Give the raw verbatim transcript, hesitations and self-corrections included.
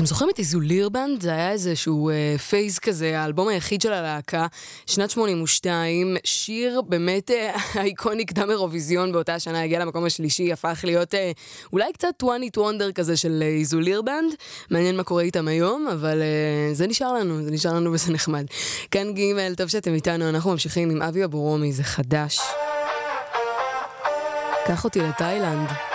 אתם זוכרים את איזולירבנד? זה היה איזשהו אה, פייז כזה, האלבום היחיד של הלהקה, שנת שמונים ושתיים, שיר באמת אה, אייקוני קדם אירוויזיון באותה שנה, הגיע למקום השלישי, הפך להיות אה, אולי קצת one hit wonder כזה של אה, איזולירבנד, מעניין מה קורה איתם היום, אבל אה, זה נשאר לנו, זה נשאר לנו וזה נחמד. כאן ג', טוב שאתם איתנו, אנחנו ממשיכים עם אבי אבורומי, זה חדש. קח אותי לתאילנד.